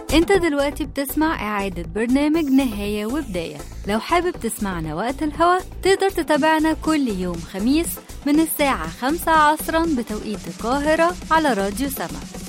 انت دلوقتي بتسمع إعادة برنامج نهاية وبداية. لو حابب تسمعنا وقت الهوا تقدر تتابعنا كل يوم خميس من الساعة 5 عصرا بتوقيت القاهرة على راديو سما.